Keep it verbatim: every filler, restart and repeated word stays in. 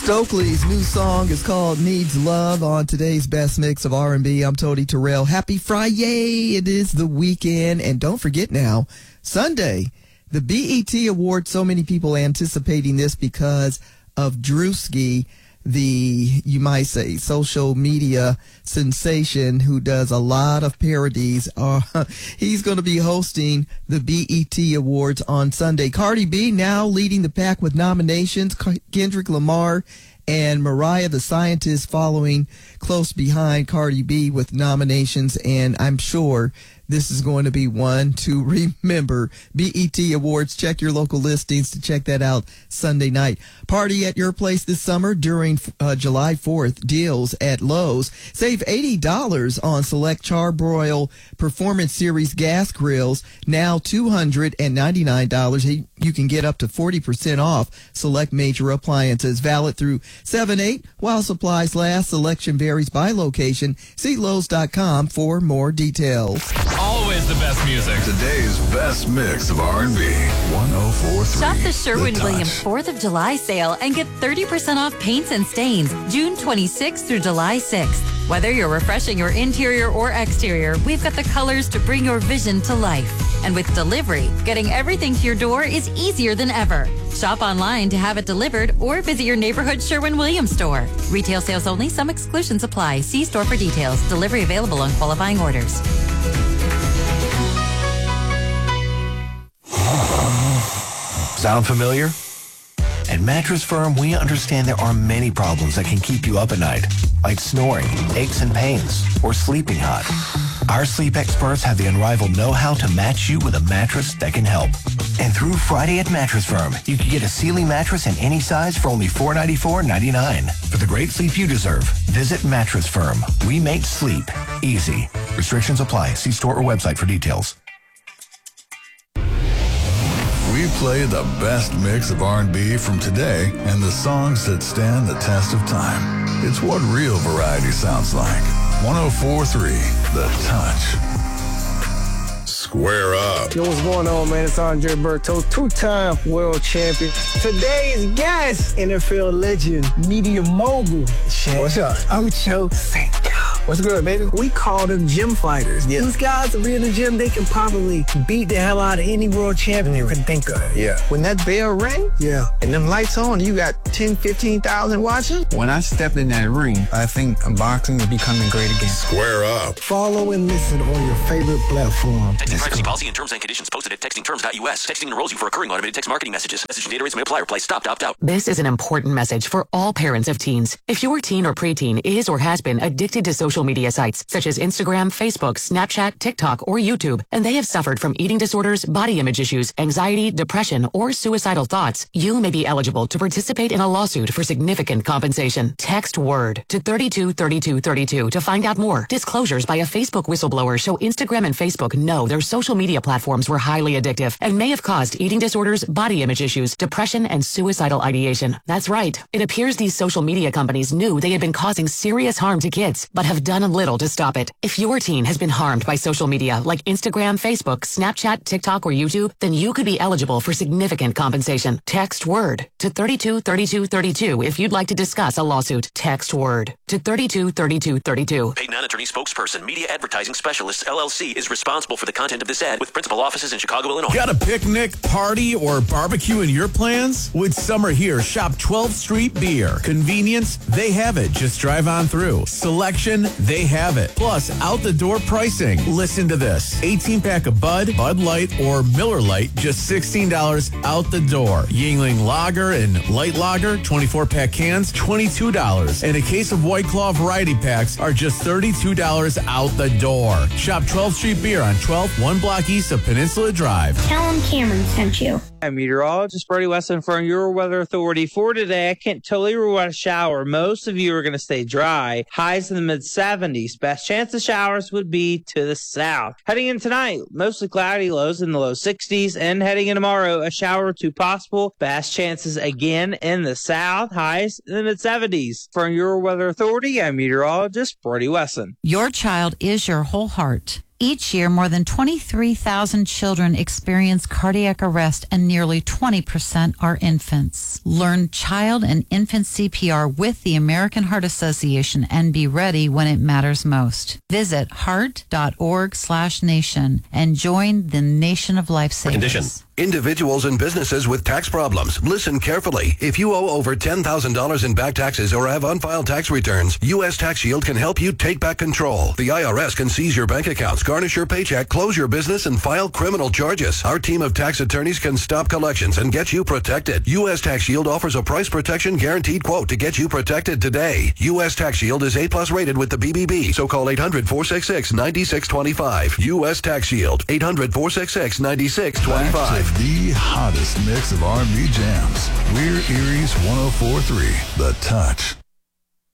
Stokely's new song is called Needs Love on today's Best Mix of R and B. I'm Tony Terrell. Happy Friday. It is the weekend. And don't forget now, Sunday, the B E T Awards. So many people anticipating this because of Drewski, the, you might say, social media sensation who does a lot of parodies. Uh, he's going to be hosting the B E T Awards on Sunday. Cardi B now leading the pack with nominations. Kendrick Lamar and Mariah the Scientist following close behind Cardi B with nominations. And I'm sure this is going to be one to remember. B E T Awards. Check your local listings to check that out Sunday night. Party at your place this summer during uh, July fourth. Deals at Lowe's. Save eighty dollars on select Charbroil Performance Series gas grills. Now two hundred ninety-nine dollars. You can get up to forty percent off select major appliances. Valid through seven eight while supplies last. Selection varies by location. See Lowe's dot com for more details. Always the best music. Today's best mix of R and B. one oh four point three. Shop the Sherwin-Williams fourth of July sale and get thirty percent off paints and stains June twenty-sixth through July sixth. Whether you're refreshing your interior or exterior, we've got the colors to bring your vision to life. And with delivery, getting everything to your door is easier than ever. Shop online to have it delivered or visit your neighborhood Sherwin-Williams store. Retail sales only. Some exclusions apply. See store for details. Delivery available on qualifying orders. Sound familiar? At Mattress Firm, we understand there are many problems that can keep you up at night, like snoring, aches and pains, or sleeping hot. Our sleep experts have the unrivaled know-how to match you with a mattress that can help. And through Friday at Mattress Firm, you can get a Sealy mattress in any size for only four hundred ninety-four ninety-nine. For the great sleep you deserve, visit Mattress Firm. We make sleep easy. Restrictions apply. See store or website for details. We play the best mix of R and B from today and the songs that stand the test of time. It's what real variety sounds like. one oh four point three, The Touch. Square Up. Yo, what's going on, man? It's Andre Berto, two-time world champion. Today's guest, N F L legend, media mogul. Shit. What's up? Ocho Cinco. What's good, baby? We call them gym fighters. Yeah. These guys are in the gym, they can probably beat the hell out of any world champion you can think of. Yeah. When that bell rang, yeah, and them lights on, you got ten, fifteen thousand watching. When I stepped in that ring, I think boxing is becoming great again. Square Up. Follow and listen on your favorite platform. Texting privacy policy and terms and conditions posted at texting terms dot U S. Texting enrolls you for recurring automated text marketing messages. Message and data rates may apply. Reply stop to opt out. This is an important message for all parents of teens. If your teen or preteen is or has been addicted to social media sites such as Instagram, Facebook, Snapchat, TikTok, or YouTube, and they have suffered from eating disorders, body image issues, anxiety, depression, or suicidal thoughts, you may be eligible to participate in a lawsuit for significant compensation. Text WORD to thirty-two thirty-two thirty-two to find out more. Disclosures by a Facebook whistleblower show Instagram and Facebook know their social media platforms were highly addictive and may have caused eating disorders, body image issues, depression, and suicidal ideation. That's right. It appears these social media companies knew they had been causing serious harm to kids, but have done little to stop it. If your teen has been harmed by social media like Instagram, Facebook, Snapchat, TikTok, or YouTube, then you could be eligible for significant compensation. Text WORD to thirty-two thirty-two thirty-two if you'd like to discuss a lawsuit. Text WORD to thirty-two thirty-two thirty-two. Paid non-attorney spokesperson, Media Advertising Specialists, L L C, is responsible for the content of this ad with principal offices in Chicago, Illinois. Got a picnic, party, or barbecue in your plans? With summer here, shop twelfth Street Beer. Convenience, they have it. Just drive on through. Selection, they have it. Plus, out-the-door pricing. Listen to this. eighteen-pack of Bud, Bud Light, or Miller Lite, just sixteen dollars out the door. Yuengling Lager and Light Lager, twenty-four-pack cans, twenty-two dollars. And a case of White Claw variety packs are just thirty-two dollars out the door. Shop twelfth Street Beer on twelfth, one block east of Peninsula Drive. Tell them Cameron sent you. I'm meteorologist Brady Weston from Your Weather Authority. For today, I can't totally rule out a shower. Most of you are going to stay dry. Highs in the mid seventies. Best chance of showers would be to the south. Heading in tonight, mostly cloudy, lows in the low sixties. And heading in tomorrow, a shower or two possible. Best chances again in the south. Highs in the mid seventies. From Your Weather Authority, I'm meteorologist Brady Weston. Your child is your whole heart. Each year, more than twenty-three thousand children experience cardiac arrest and nearly twenty percent are infants. Learn child and infant C P R with the American Heart Association and be ready when it matters most. Visit heart.org slash nation and join the nation of lifesavers. Condition. Individuals and businesses with tax problems, listen carefully. If you owe over ten thousand dollars in back taxes or have unfiled tax returns, U S Tax Shield can help you take back control. The I R S can seize your bank accounts, garnish your paycheck, close your business, and file criminal charges. Our team of tax attorneys can stop collections and get you protected. U S Tax Shield offers a price protection guaranteed quote to get you protected today. U S Tax Shield is A plus rated with the B B B, so call eight hundred, four six six, nine six two five. U S Tax Shield, eight hundred, four six six, nine six two five. The hottest mix of R and B jams. We're Erie's one oh four point three, The Touch.